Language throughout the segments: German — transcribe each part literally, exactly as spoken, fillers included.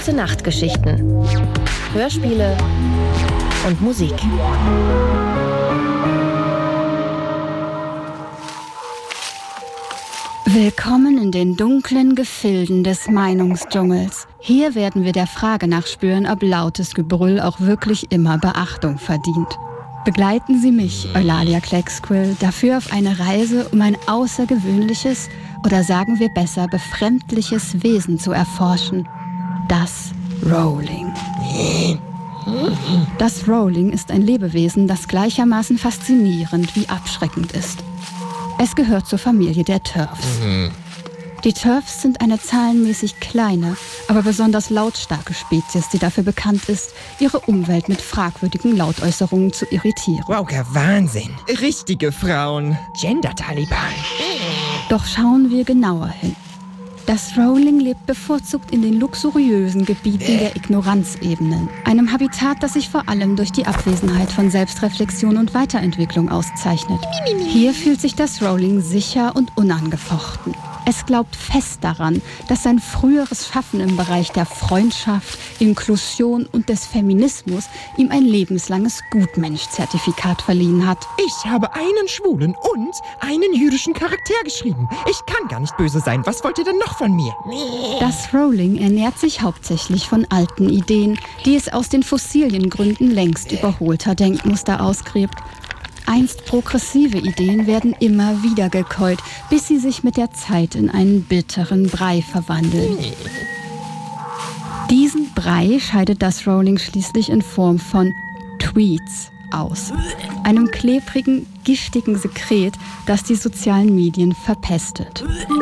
Gute-Nacht-Geschichten, Hörspiele und Musik. Willkommen in den dunklen Gefilden des Meinungsdschungels. Hier werden wir der Frage nachspüren, ob lautes Gebrüll auch wirklich immer Beachtung verdient. Begleiten Sie mich, Eulalia Klecksquill, dafür auf eine Reise, um ein außergewöhnliches oder sagen wir besser befremdliches Wesen zu erforschen. Das Rowling. Das Rowling ist ein Lebewesen, das gleichermaßen faszinierend wie abschreckend ist. Es gehört zur Familie der Turfs. Mhm. Die Turfs sind eine zahlenmäßig kleine, aber besonders lautstarke Spezies, die dafür bekannt ist, ihre Umwelt mit fragwürdigen Lautäußerungen zu irritieren. Wow, Wahnsinn. Richtige Frauen. Gender-Taliban. Doch schauen wir genauer hin. Das Rowling lebt bevorzugt in den luxuriösen Gebieten der Ignoranzebenen, einem Habitat, das sich vor allem durch die Abwesenheit von Selbstreflexion und Weiterentwicklung auszeichnet. Hier fühlt sich das Rowling sicher und unangefochten. Es glaubt fest daran, dass sein früheres Schaffen im Bereich der Freundschaft, Inklusion und des Feminismus ihm ein lebenslanges Gutmensch-Zertifikat verliehen hat. Ich habe einen schwulen und einen jüdischen Charakter geschrieben. Ich kann gar nicht böse sein. Was wollt ihr denn noch von mir? Das Rowling ernährt sich hauptsächlich von alten Ideen, die es aus den Fossiliengründen längst überholter Denkmuster ausgräbt. Einst progressive Ideen werden immer wieder gekäut, bis sie sich mit der Zeit in einen bitteren Brei verwandeln. Diesen Brei scheidet das Rowling schließlich in Form von Tweets aus, einem klebrigen, giftigen Sekret, das die sozialen Medien verpestet.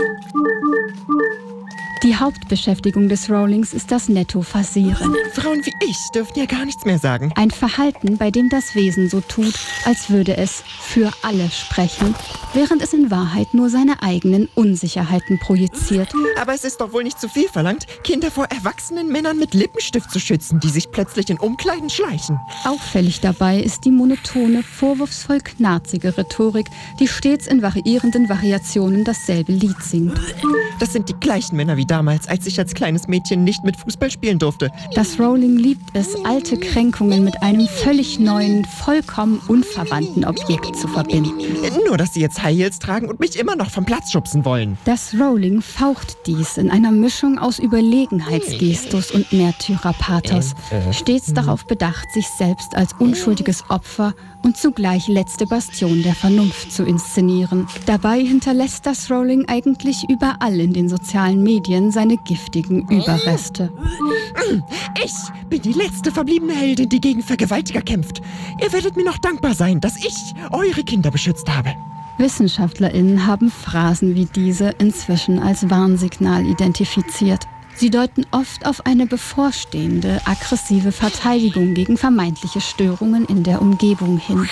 Die Hauptbeschäftigung des Rowlings ist das Netto-Phasieren. Frauen wie ich dürfen ja gar nichts mehr sagen. Ein Verhalten, bei dem das Wesen so tut, als würde es für alle sprechen, während es in Wahrheit nur seine eigenen Unsicherheiten projiziert. Aber es ist doch wohl nicht zu viel verlangt, Kinder vor erwachsenen Männern mit Lippenstift zu schützen, die sich plötzlich in Umkleiden schleichen. Auffällig dabei ist die monotone, vorwurfsvoll knarzige Rhetorik, die stets in variierenden Variationen dasselbe Lied singt. Das sind die gleichen Männer wie damals, als ich als kleines Mädchen nicht mit Fußball spielen durfte. Das Rowling liebt es, alte Kränkungen mit einem völlig neuen, vollkommen unverwandten Objekt zu verbinden. Nur, dass sie jetzt High Heels tragen und mich immer noch vom Platz schubsen wollen. Das Rowling faucht dies in einer Mischung aus Überlegenheitsgestus und Märtyrerpathos, stets darauf bedacht, sich selbst als unschuldiges Opfer und zugleich letzte Bastion der Vernunft zu inszenieren. Dabei hinterlässt das Rowling eigentlich überall in den sozialen Medien seine giftigen Überreste. Ich bin die letzte verbliebene Heldin, die gegen Vergewaltiger kämpft. Ihr werdet mir noch dankbar sein, dass ich eure Kinder beschützt habe. WissenschaftlerInnen haben Phrasen wie diese inzwischen als Warnsignal identifiziert. Sie deuten oft auf eine bevorstehende, aggressive Verteidigung gegen vermeintliche Störungen in der Umgebung hin.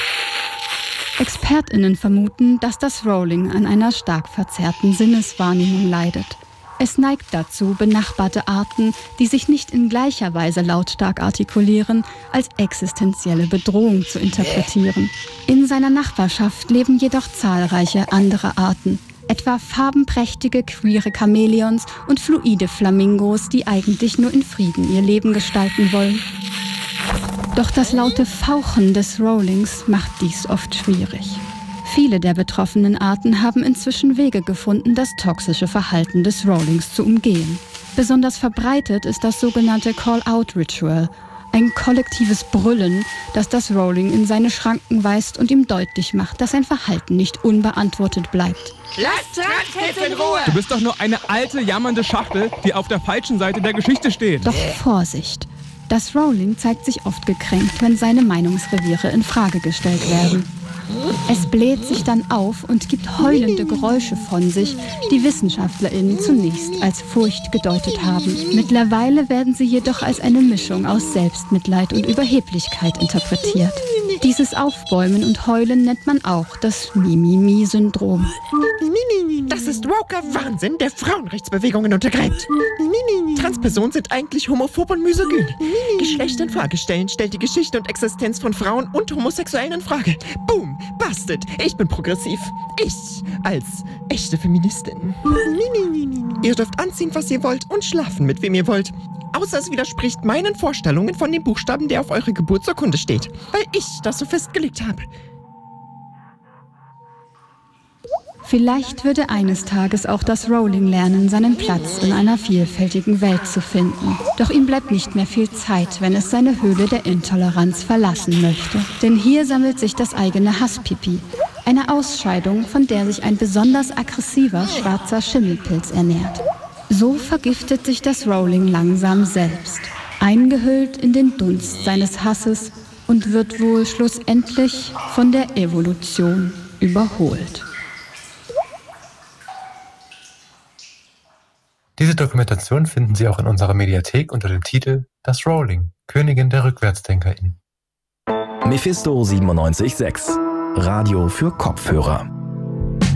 ExpertInnen vermuten, dass das Rowling an einer stark verzerrten Sinneswahrnehmung leidet. Es neigt dazu, benachbarte Arten, die sich nicht in gleicher Weise lautstark artikulieren, als existenzielle Bedrohung zu interpretieren. In seiner Nachbarschaft leben jedoch zahlreiche andere Arten, etwa farbenprächtige queere Chamäleons und fluide Flamingos, die eigentlich nur in Frieden ihr Leben gestalten wollen. Doch das laute Fauchen des Rowlings macht dies oft schwierig. Viele der betroffenen Arten haben inzwischen Wege gefunden, das toxische Verhalten des Rowlings zu umgehen. Besonders verbreitet ist das sogenannte Call-Out-Ritual, ein kollektives Brüllen, das das Rowling in seine Schranken weist und ihm deutlich macht, dass sein Verhalten nicht unbeantwortet bleibt. Lasst Radcliffe in Ruhe! Du bist doch nur eine alte, jammernde Schachtel, die auf der falschen Seite der Geschichte steht. Doch Vorsicht! Das Rowling zeigt sich oft gekränkt, wenn seine Meinungsreviere in Frage gestellt werden. Es bläht sich dann auf und gibt heulende Geräusche von sich, die WissenschaftlerInnen zunächst als Furcht gedeutet haben. Mittlerweile werden sie jedoch als eine Mischung aus Selbstmitleid und Überheblichkeit interpretiert. Dieses Aufbäumen und Heulen nennt man auch das Mimimi-Syndrom. Das ist woker Wahnsinn, der Frauenrechtsbewegungen untergräbt. Transpersonen sind eigentlich homophob und misogyn. Geschlecht in Frage stellen stellt die Geschichte und Existenz von Frauen und Homosexuellen in Frage. Boom, busted. Ich bin progressiv. Ich als echte Feministin. Ihr dürft anziehen, was ihr wollt und schlafen, mit wem ihr wollt. Außer es widerspricht meinen Vorstellungen von dem Buchstaben, der auf eurer Geburtsurkunde steht. Weil ich das so festgelegt habe. Vielleicht würde eines Tages auch das Rowling lernen, seinen Platz in einer vielfältigen Welt zu finden. Doch ihm bleibt nicht mehr viel Zeit, wenn es seine Höhle der Intoleranz verlassen möchte. Denn hier sammelt sich das eigene Hasspipi. Eine Ausscheidung, von der sich ein besonders aggressiver schwarzer Schimmelpilz ernährt. So vergiftet sich das Rowling langsam selbst, eingehüllt in den Dunst seines Hasses und wird wohl schlussendlich von der Evolution überholt. Diese Dokumentation finden Sie auch in unserer Mediathek unter dem Titel Das Rowling, Königin der RückwärtsdenkerInnen. Mephisto siebenundneunzig Komma sechs. Radio für Kopfhörer.